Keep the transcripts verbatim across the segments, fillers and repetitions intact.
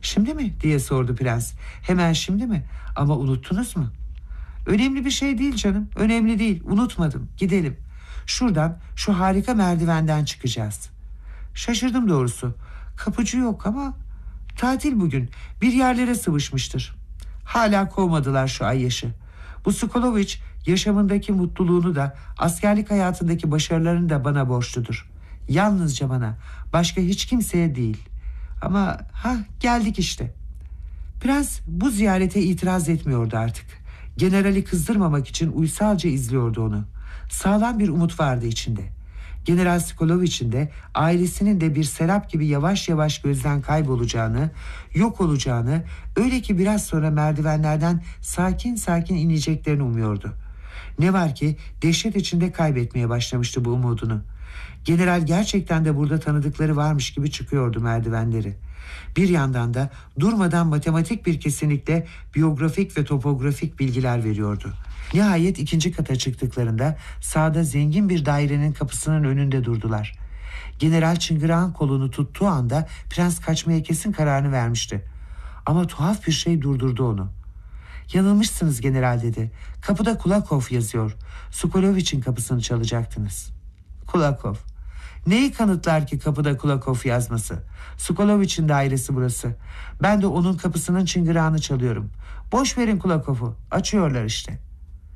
Şimdi mi diye sordu prens. Hemen şimdi mi? Ama unuttunuz mu? Önemli bir şey değil canım. Önemli değil. Unutmadım. Gidelim. Şuradan, şu harika merdivenden çıkacağız. Şaşırdım doğrusu. Kapıcı yok ama tatil bugün. Bir yerlere sıvışmıştır. Hala kovmadılar şu Ayyaş'ı. Bu Skoloviç yaşamındaki mutluluğunu da, askerlik hayatındaki başarılarını da bana borçludur. Yalnızca bana. Başka hiç kimseye değil. Ama ha geldik işte. Prens bu ziyarete itiraz etmiyordu artık. Generali kızdırmamak için uysalca izliyordu onu. Sağlam bir umut vardı içinde. General Skoloviç'in de ailesinin de bir serap gibi yavaş yavaş gözden kaybolacağını, yok olacağını, öyle ki biraz sonra merdivenlerden sakin sakin ineceklerini umuyordu. Ne var ki dehşet içinde kaybetmeye başlamıştı bu umudunu. General gerçekten de burada tanıdıkları varmış gibi çıkıyordu merdivenleri. Bir yandan da durmadan matematik bir kesinlikle biyografik ve topografik bilgiler veriyordu. Nihayet ikinci kata çıktıklarında sağda zengin bir dairenin kapısının önünde durdular. General Çıngırağın kolunu tuttuğu anda prens kaçmaya kesin kararını vermişti. Ama tuhaf bir şey durdurdu onu. "Yanılmışsınız general," dedi. "Kapıda Kulakov yazıyor. Skoloviç'in kapısını çalacaktınız." Kulakov. Neyi kanıtlar ki kapıda Kulakov yazması? Skoloviç'in dairesi burası. Ben de onun kapısının çıngırağını çalıyorum. Boş verin Kulakov'u. Açıyorlar işte.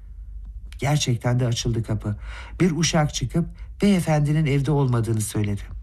Gerçekten de açıldı kapı. Bir uşak çıkıp beyefendinin evde olmadığını söyledi.